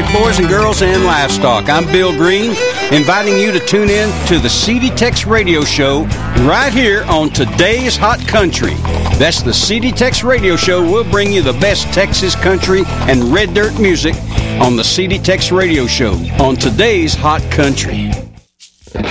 boys and girls, and livestock. I'm Bill Green, inviting you to tune in to the CD Tex Radio Show right here on Today's Hot Country. That's the CD Tex Radio Show. We'll bring you the best Texas country and red dirt music on the CD Tex Radio Show on Today's Hot Country.